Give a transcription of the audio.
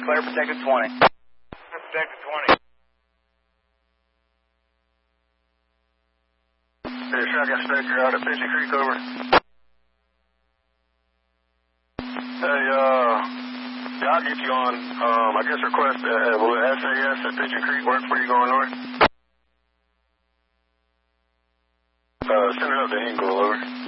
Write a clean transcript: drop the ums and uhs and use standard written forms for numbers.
clear protected 20. Clear protected 20. Hey, Shotgun Spectre out at Pigeon Creek, over. Hey, yeah, I'll get you on, I guess request, will the SAS at Pigeon Creek work for you going north? Send it up to Ingle, over.